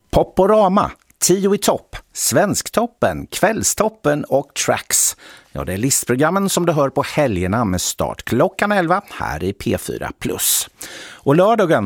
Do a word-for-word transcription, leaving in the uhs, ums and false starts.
Poporama, Tio i topp, Svensktoppen, Kvällstoppen och Tracks. Ja, det är listprogrammen som du hör på helgerna med start klockan elva här i P fyra plus. Och lördagen